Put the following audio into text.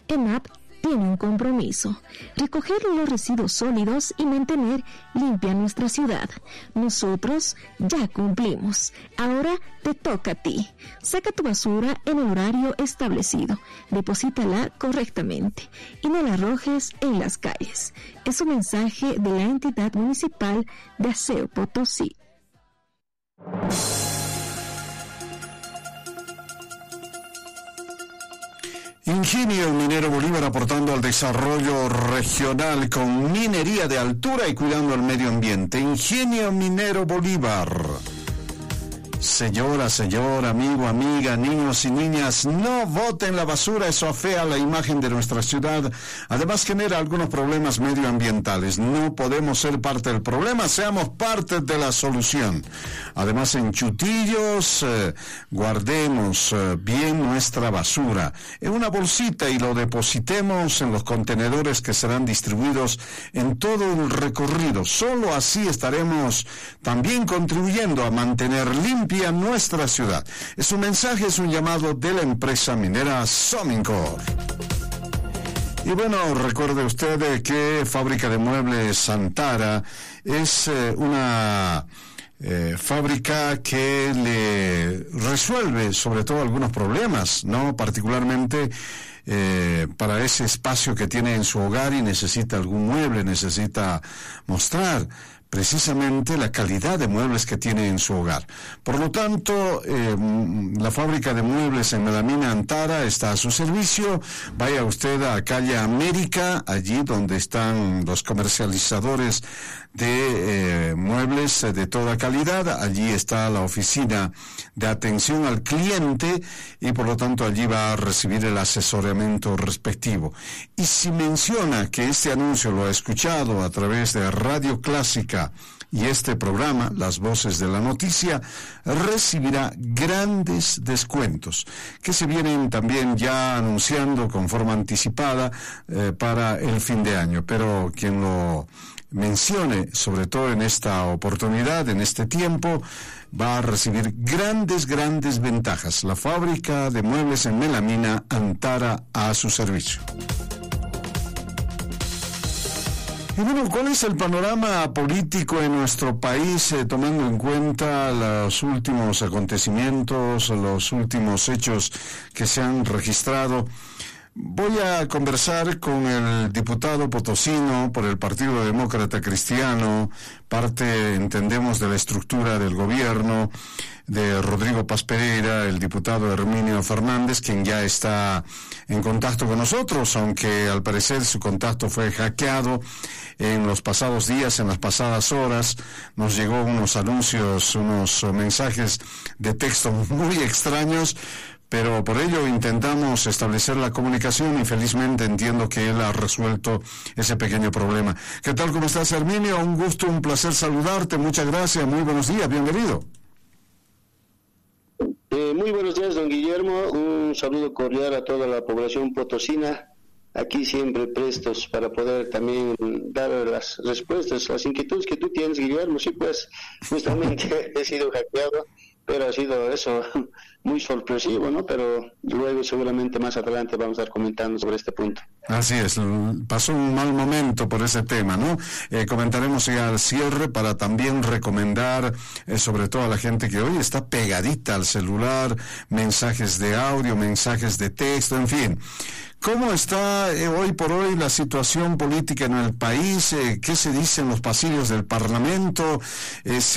EMAP tiene un compromiso: recoger los residuos sólidos y mantener limpia nuestra ciudad. Nosotros ya cumplimos. Ahora te toca a ti. Saca tu basura en el horario establecido. Deposítala correctamente y no la arrojes en las calles. Es un mensaje de la entidad municipal de Aseo Potosí. Ingenio Minero Bolívar, aportando al desarrollo regional con minería de altura y cuidando el medio ambiente. Ingenio Minero Bolívar. Señora, señor, amigo, amiga, niños y niñas, no boten la basura, eso afea la imagen de nuestra ciudad. Además genera algunos problemas medioambientales. No podemos ser parte del problema, seamos parte de la solución. Además, en Chutillos, guardemos bien nuestra basura en una bolsita y lo depositemos en los contenedores que serán distribuidos en todo el recorrido. Solo así estaremos también contribuyendo a mantener limpia nuestra ciudad. Es un mensaje, es un llamado de la empresa minera Somincor. Y bueno, recuerde usted que Fábrica de Muebles Antara es una fábrica que le resuelve sobre todo algunos problemas, ¿no? Particularmente para ese espacio que tiene en su hogar y necesita algún mueble, necesita mostrar precisamente la calidad de muebles que tiene en su hogar. Por lo tanto, la fábrica de muebles en Melamina Antara está a su servicio. Vaya usted a calle América, allí donde están los comercializadores de muebles de toda calidad. Allí está la oficina de atención al cliente y por lo tanto allí va a recibir el asesoramiento respectivo. Y si menciona que este anuncio lo ha escuchado a través de Radio Clásica y este programa, Las Voces de la Noticia, recibirá grandes descuentos que se vienen también ya anunciando con forma anticipada para el fin de año. Pero quien lo mencione, sobre todo en esta oportunidad, en este tiempo, va a recibir grandes ventajas. La fábrica de muebles en Melamina Antara a su servicio. Y bueno, ¿cuál es el panorama político en nuestro país, tomando en cuenta los últimos acontecimientos, los últimos hechos que se han registrado? Voy a conversar con el diputado potosino por el Partido Demócrata Cristiano, parte, entendemos, de la estructura del gobierno, de Rodrigo Paz Pereira, el diputado Herminio Fernández, quien ya está en contacto con nosotros, aunque al parecer su contacto fue hackeado en los pasados días, en las pasadas horas. Nos llegó unos anuncios, unos mensajes de texto muy extraños, pero por ello intentamos establecer la comunicación y felizmente entiendo que él ha resuelto ese pequeño problema. ¿Qué tal? ¿Cómo estás, Herminio? Un gusto, un placer saludarte. Muchas gracias. Muy buenos días. Bienvenido. Muy buenos días, don Guillermo. Un saludo cordial a toda la población potosina. Aquí siempre prestos para poder también dar las respuestas, las inquietudes que tú tienes, Guillermo. Sí, pues, justamente he sido hackeado, pero ha sido eso muy sorpresivo, ¿no? Pero luego seguramente más adelante vamos a estar comentando sobre este punto. Así es, pasó un mal momento por ese tema, ¿no? Comentaremos ya al cierre para también recomendar, sobre todo a la gente que hoy está pegadita al celular, mensajes de audio, mensajes de texto, en fin. ¿Cómo está hoy por hoy la situación política en el país? ¿Qué se dice en los pasillos del Parlamento? ¿Se